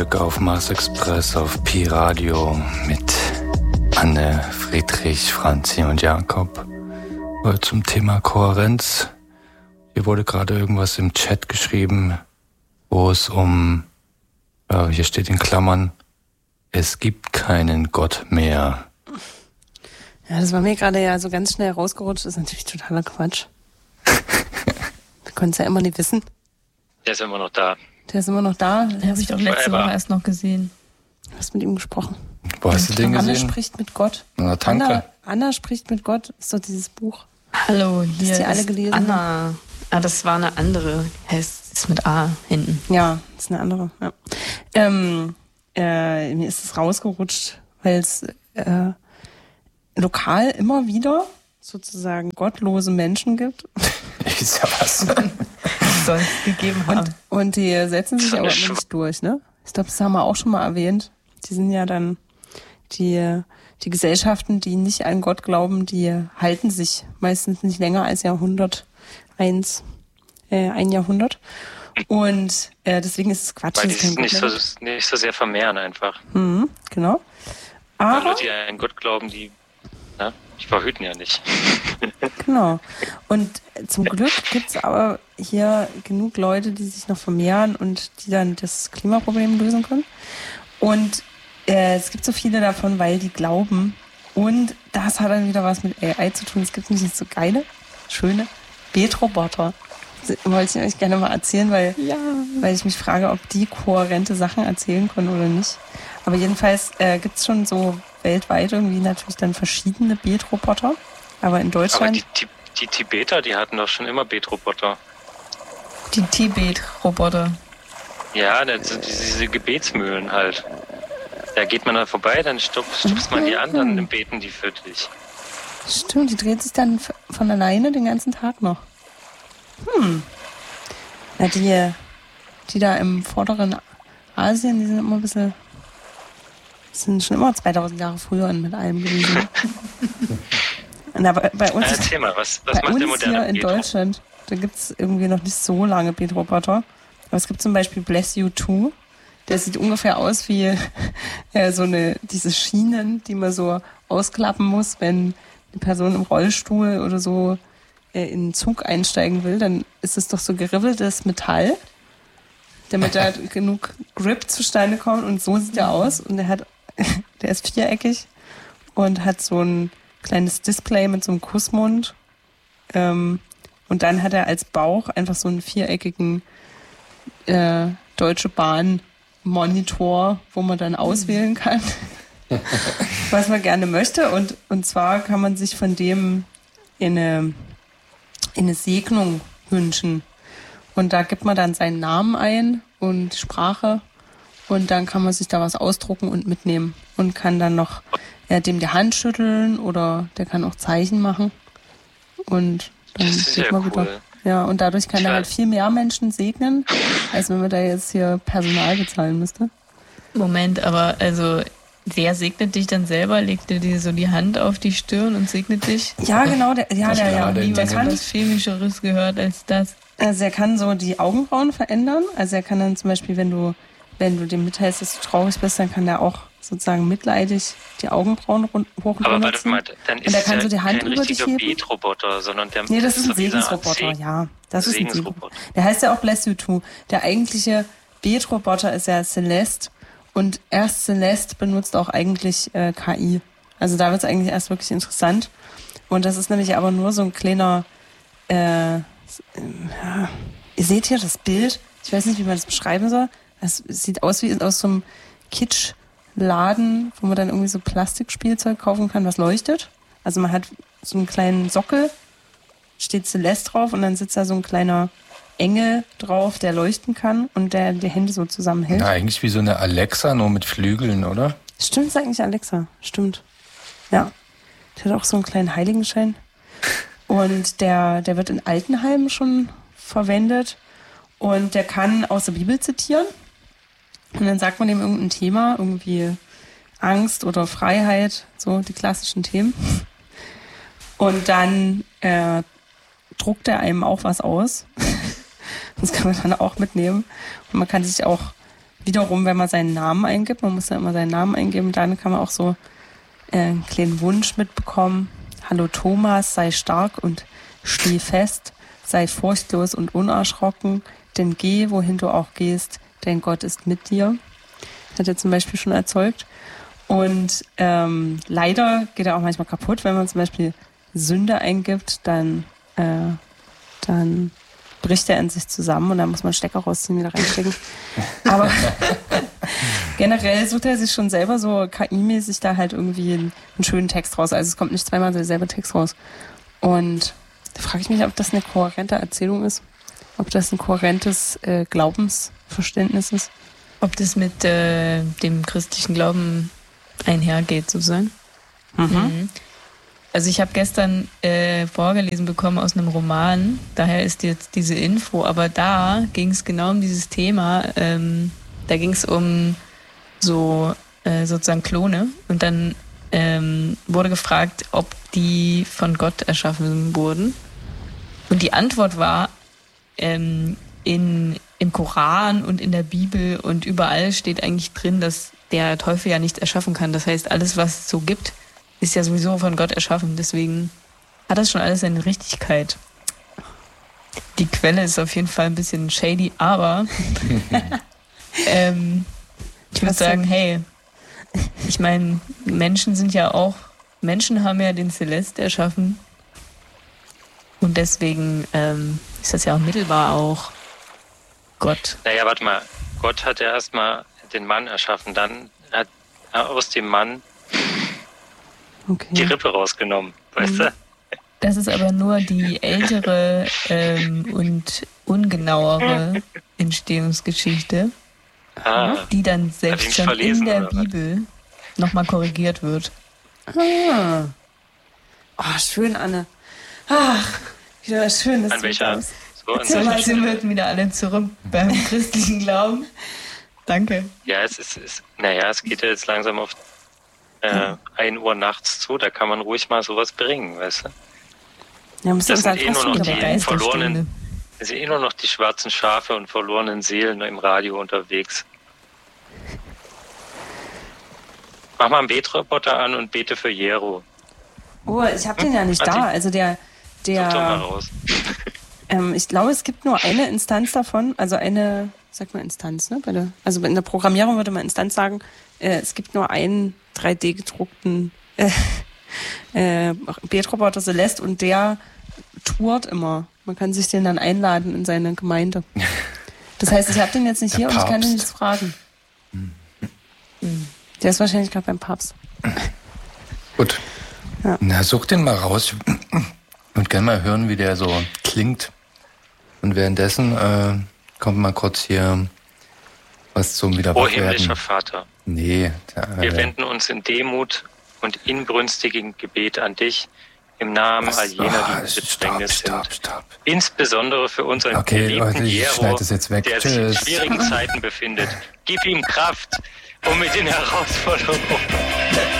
Glück auf Mars Express auf Pi Radio mit Anne, Friedrich, Franzi und Jakob. Zum Thema Kohärenz. Hier wurde gerade irgendwas im Chat geschrieben, wo es hier steht in Klammern, es gibt keinen Gott mehr. Ja, das war mir gerade ja so ganz schnell rausgerutscht. Das ist natürlich totaler Quatsch. Wir können es ja immer nicht wissen. Der ist immer noch da. Der ist immer noch da. Den habe ich doch letzte Woche erst noch gesehen. Du hast mit ihm gesprochen. Wo hast du den gesehen? Anna spricht mit Gott. Na, danke. Anna spricht mit Gott. Ist doch dieses Buch. Hallo, hier Hast du alle ist gelesen? Anna. Ah, das war eine andere. Ist mit A hinten. Ja, ist eine andere. Ja. Mir ist es rausgerutscht, weil es lokal immer wieder sozusagen gottlose Menschen gibt. Ist ja was. Soll es gegeben haben. Und die setzen sich aber immer nicht durch, ne? Ich glaube, das haben wir auch schon mal erwähnt. Die sind ja dann die Gesellschaften, die nicht an Gott glauben, die halten sich meistens nicht länger als ein Jahrhundert. Und deswegen ist es Quatsch. Weil die sich nicht so sehr vermehren einfach. Genau. Aber Leute, die an Gott glauben, die verhüten ja nicht. Genau. Und zum Glück gibt es aber hier genug Leute, die sich noch vermehren und die dann das Klimaproblem lösen können. Und es gibt so viele davon, weil die glauben. Und das hat dann wieder was mit AI zu tun. Es gibt nämlich so geile, schöne Beetroboter. Das wollte ich euch gerne mal erzählen, weil ich mich frage, ob die kohärente Sachen erzählen können oder nicht. Aber jedenfalls gibt es schon so weltweit irgendwie natürlich dann verschiedene Beetroboter. Aber in Deutschland... Aber die Tibeter, die hatten doch schon immer Beetroboter. Die Tibet-Roboter. Ja, diese Gebetsmühlen halt. Da geht man da vorbei, dann stupst man die anderen, dann beten die für dich. Stimmt, die dreht sich dann von alleine den ganzen Tag noch. Na, die da im vorderen Asien, die sind immer ein bisschen... sind schon immer 2000 Jahre früher mit allem gewesen. Na, bei uns, Erzähl mal, was bei macht der uns moderne hier in Petro? Deutschland, da gibt es irgendwie noch nicht so lange Beetroboter. Aber es gibt zum Beispiel Bless You Too. Der sieht ungefähr aus wie diese Schienen, die man so ausklappen muss, wenn eine Person im Rollstuhl oder so in einen Zug einsteigen will. Dann ist es doch so geribbeltes Metall, damit da genug Grip zustande kommt. Und so sieht er aus. Und der ist viereckig und hat so ein kleines Display mit so einem Kussmund. Und dann hat er als Bauch einfach so einen viereckigen Deutsche Bahn Monitor, wo man dann auswählen kann, was man gerne möchte. Und zwar kann man sich von dem in eine Segnung wünschen. Und da gibt man dann seinen Namen ein und Sprache. Und dann kann man sich da was ausdrucken und mitnehmen. Und kann dann noch dem die Hand schütteln oder der kann auch Zeichen machen. Und dann Das ist geht ja man wieder. cool. Ja, und dadurch kann er halt viel mehr Menschen segnen, als wenn man da jetzt hier Personal bezahlen müsste. Moment, aber also wer segnet dich dann selber? Legt er dir so die Hand auf die Stirn und segnet dich? Ja, genau. Der Der kann was Chemischeres gehört als das. Also er kann so die Augenbrauen verändern. Also er kann dann zum Beispiel, wenn du dem mitteilst, dass du traurig bist, dann kann der auch sozusagen mitleidig die Augenbrauen hoch und Aber runter warte ziehen. mal, dann Und ist er kann ja so die Hand kein über dich richtiger heben. Beetroboter, sondern der Nee, das ist ein so diese Art Segensroboter, ja. Das ist ein Segensroboter. Der heißt ja auch Bless You Too. Der eigentliche Beetroboter ist ja Celeste. Und erst Celeste benutzt auch eigentlich KI. Also da wird es eigentlich erst wirklich interessant. Und das ist nämlich aber nur so ein kleiner... ihr seht hier das Bild. Ich weiß nicht, wie man das beschreiben soll. Es sieht aus wie aus so einem Kitschladen, wo man dann irgendwie so Plastikspielzeug kaufen kann, was leuchtet. Also man hat so einen kleinen Sockel, steht Celeste drauf und dann sitzt da so ein kleiner Engel drauf, der leuchten kann und der die Hände so zusammenhält. Ja, eigentlich wie so eine Alexa, nur mit Flügeln, oder? Stimmt, ist eigentlich Alexa. Stimmt. Ja. Der hat auch so einen kleinen Heiligenschein. Und der wird in Altenheimen schon verwendet. Und der kann aus der Bibel zitieren. Und dann sagt man dem irgendein Thema, irgendwie Angst oder Freiheit, so die klassischen Themen. Und dann druckt er einem auch was aus. Das kann man dann auch mitnehmen. Und man kann sich auch wiederum, wenn man seinen Namen eingibt, man muss ja immer seinen Namen eingeben, dann kann man auch so einen kleinen Wunsch mitbekommen. Hallo Thomas, sei stark und steh fest, sei furchtlos und unerschrocken, denn geh, wohin du auch gehst, dein Gott ist mit dir. Hat er zum Beispiel schon erzeugt. Und leider geht er auch manchmal kaputt, wenn man zum Beispiel Sünde eingibt, dann bricht er in sich zusammen und dann muss man Stecker rausziehen, wieder reinstecken. Aber generell sucht er sich schon selber so KI-mäßig da halt irgendwie einen schönen Text raus. Also es kommt nicht zweimal derselbe Text raus. Und da frage ich mich, ob das eine kohärente Erzählung ist, ob das ein kohärentes Glaubensverständnis ist. Ob das mit dem christlichen Glauben einhergeht, sozusagen. Mhm. Also ich habe gestern vorgelesen bekommen aus einem Roman, daher ist jetzt diese Info, aber da ging es genau um dieses Thema, da ging es um so sozusagen Klone und dann wurde gefragt, ob die von Gott erschaffen wurden. Und die Antwort war, im Koran und in der Bibel und überall steht eigentlich drin, dass der Teufel ja nichts erschaffen kann. Das heißt, alles, was es so gibt, ist ja sowieso von Gott erschaffen. Deswegen hat das schon alles seine Richtigkeit. Die Quelle ist auf jeden Fall ein bisschen shady, aber ich würde sagen, hey, ich meine, Menschen haben ja den Celeste erschaffen und deswegen ist das ja auch mittelbar auch Gott. Naja, warte mal. Gott hat ja erstmal den Mann erschaffen, dann hat er aus dem Mann die Rippe rausgenommen, weißt du? Das ist aber nur die ältere und ungenauere Entstehungsgeschichte, die dann selbst schon in der Bibel nochmal korrigiert wird. Ah. Oh, schön, Anne. Ach, wieder schön, dass an du welcher? kommst. So sind wir wieder alle zurück beim christlichen Glauben. Danke. Ja, es geht ja jetzt langsam auf 1 Uhr nachts zu, da kann man ruhig mal sowas bringen, weißt du? Ja, das sind nur noch die verlorenen, es sind nur noch die schwarzen Schafe und verlorenen Seelen im Radio unterwegs. Mach mal einen Betroboter an und bete für Jero. Oh, ich hab den ja nicht da, also der Such doch mal raus. Ich glaube, es gibt nur eine Instanz davon, also eine, sag mal Instanz, ne? Also in der Programmierung würde man Instanz sagen, es gibt nur einen 3D gedruckten Betroboter Celeste und der tourt immer. Man kann sich den dann einladen in seine Gemeinde. Das heißt, ich habe den jetzt nicht hier und ich kann ihn nichts fragen. Der ist wahrscheinlich gerade beim Papst. Gut. Ja. Na, such den mal raus und gerne mal hören, wie der so klingt. Und währenddessen kommt mal kurz hier was zum Wiederwachwerden. O himmlischer Vater, nee, wir wenden uns in Demut und inbrünstigem Gebet an dich im Namen all jener, die in Bedrängnis sind. Insbesondere für unseren geliebten Jero, der sich in schwierigen Zeiten befindet. Gib ihm Kraft, um mit den Herausforderungen